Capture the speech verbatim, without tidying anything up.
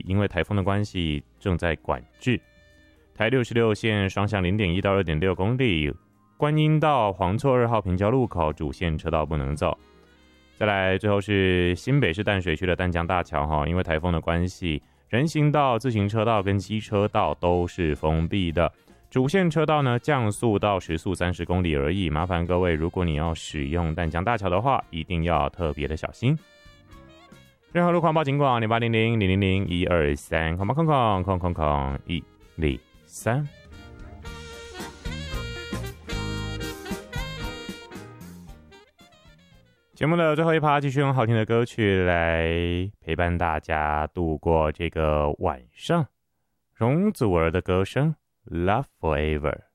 因为台风的关系正在管制。台六十六线双向 零点一 到 二点六 公里，观音道黄厝二号平交路口主线车道不能走。再来，最后是新北市淡水区的淡江大桥哈，因为台风的关系，人行道、自行车道跟机车道都是封闭的。主线车道呢降速到时速三十公里而已，麻烦各位，如果你要使用淡江大桥的话，一定要特别的小心。任何路况报警广零八零零零零零一二三，空空空空空空一零三。节目的最后一趴，继续用好听的歌曲来陪伴大家度过这个晚上。容祖儿的歌声《Love Forever》。